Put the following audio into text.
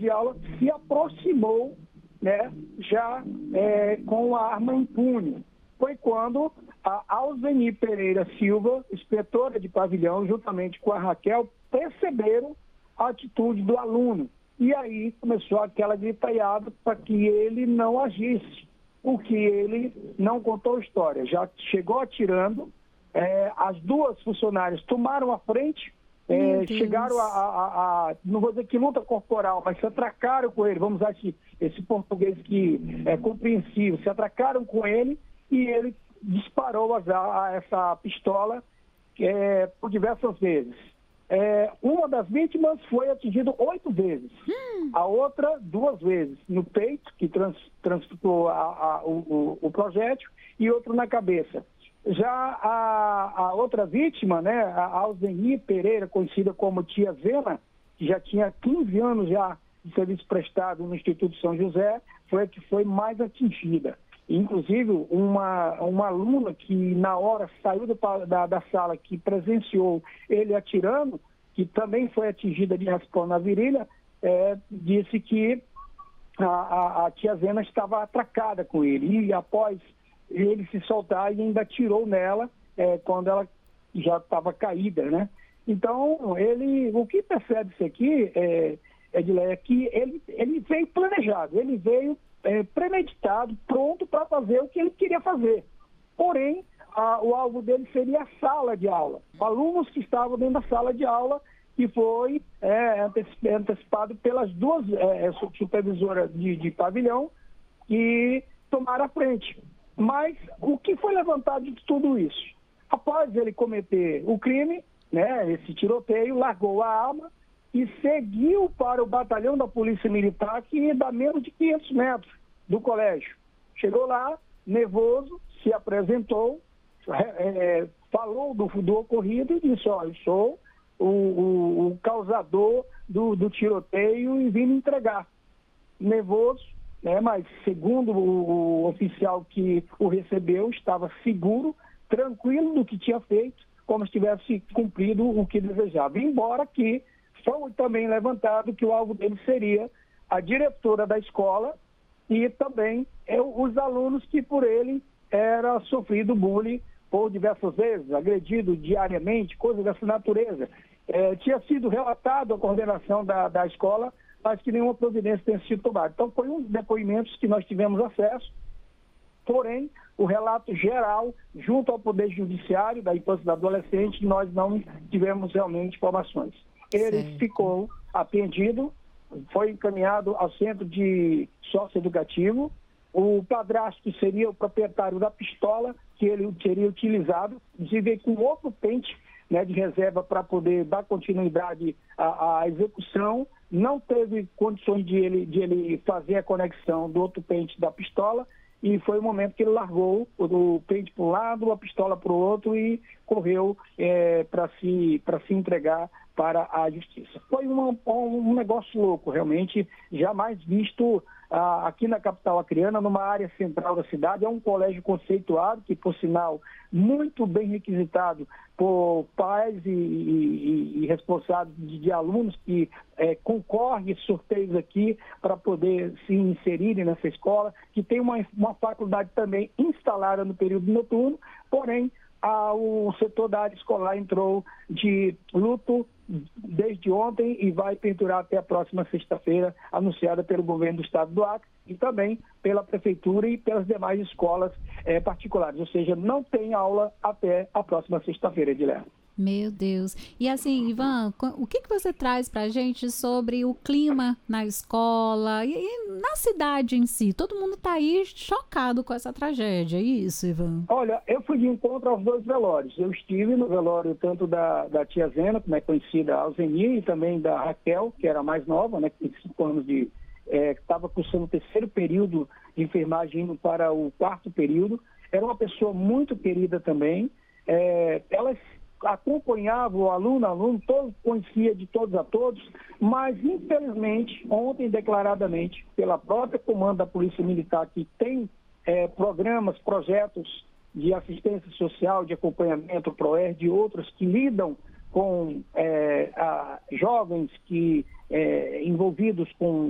de aula, se aproximou, né, já com a arma em punho. Foi quando a Alzeni Pereira Silva, inspetora de pavilhão, juntamente com a Raquel, perceberam a atitude do aluno. E aí começou aquela gritaiada para que ele não agisse, porque ele não contou a história. Já chegou atirando, as duas funcionárias tomaram a frente, chegaram não vou dizer que luta corporal, mas se atracaram com ele, vamos usar esse português que é compreensível, se atracaram com ele e ele disparou essa pistola por diversas vezes. Uma das vítimas foi atingida 8 vezes, a outra 2 vezes, no peito, que transportou o projétil, e outro na cabeça. Já a outra vítima, né, a Alzeni Pereira, conhecida como Tia Zena, que já tinha 15 anos já de serviço prestado no Instituto São José, foi a que foi mais atingida. Inclusive, uma aluna que na hora saiu da sala, que presenciou ele atirando, que também foi atingida de raspão na virilha, disse que a tia Zena estava atracada com ele. E após ele se soltar, e ainda atirou nela quando ela já estava caída, né? Então, o que percebe-se aqui, Edileia, é que ele veio planejado, ele veio premeditado, pronto para fazer o que ele queria fazer. Porém, o alvo dele seria a sala de aula. Alunos que estavam dentro da sala de aula, que foi antecipado pelas duas supervisoras de pavilhão, que tomaram a frente. Mas o que foi levantado de tudo isso? Após ele cometer o crime, né, esse tiroteio, largou a arma e seguiu para o batalhão da Polícia Militar, que dá menos de 500 metros do colégio. Chegou lá, nervoso, se apresentou, falou do ocorrido e disse: eu sou o causador do tiroteio e vim me entregar. Nervoso, né, mas segundo o oficial que o recebeu, estava seguro, tranquilo do que tinha feito, como se tivesse cumprido o que desejava. Embora que foi também levantado que o alvo dele seria a diretora da escola e também os alunos que por ele era sofrido bullying por diversas vezes, agredido diariamente, coisas dessa natureza. Tinha sido relatado a coordenação da escola, mas que nenhuma providência tenha sido tomada. Então, foi um dos depoimentos que nós tivemos acesso, porém, o relato geral, junto ao Poder Judiciário, da infância e do adolescente, nós não tivemos realmente informações. Ele ficou apreendido, foi encaminhado ao centro de socioeducativo. O padrasto, que seria o proprietário da pistola, que ele teria utilizado, inclusive com outro pente, né, de reserva para poder dar continuidade à execução, não teve condições de ele fazer a conexão do outro pente da pistola, e foi o momento que ele largou o pente para um lado, a pistola para o outro e correu para se entregar para a justiça. Foi um negócio louco, realmente, jamais visto aqui na capital acreana, numa área central da cidade. É um colégio conceituado, que, por sinal, muito bem requisitado por pais e responsáveis de alunos que concorrem sorteios aqui para poder se inserirem nessa escola, que tem uma faculdade também instalada no período noturno, porém, o setor da área escolar entrou de luto desde ontem e vai pendurar até a próxima sexta-feira, anunciada pelo governo do estado do Acre e também pela prefeitura e pelas demais escolas particulares. Ou seja, não tem aula até a próxima sexta-feira, Edilene. Meu Deus. E assim, Ivan, o que você traz para a gente sobre o clima na escola e na cidade em si? Todo mundo está aí chocado com essa tragédia, é isso, Ivan? Olha, eu fui de encontro aos 2 velórios. Eu estive no velório tanto da tia Zena, como é conhecida, a Alzeni, e também da Raquel, que era a mais nova, né, que tem 5 anos estava cursando o 3º período de enfermagem, indo para o 4º período. Era uma pessoa muito querida também. Elas acompanhava o aluno, todo conhecia de todos a todos, mas infelizmente, ontem declaradamente, pela própria comando da Polícia Militar, que tem programas, projetos de assistência social, de acompanhamento, PROER, de outros que lidam com jovens envolvidos com